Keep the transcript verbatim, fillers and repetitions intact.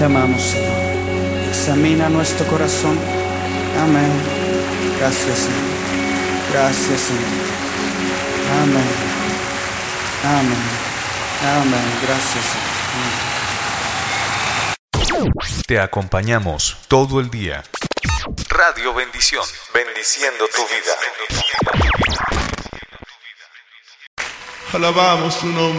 Te amamos, Señor. Examina nuestro corazón. Amén. Gracias, Señor. Gracias, Señor. Amén. Amén. Amén. Gracias, Señor. Te acompañamos todo el día. Radio Bendición, bendiciendo tu vida. Alabamos tu nombre.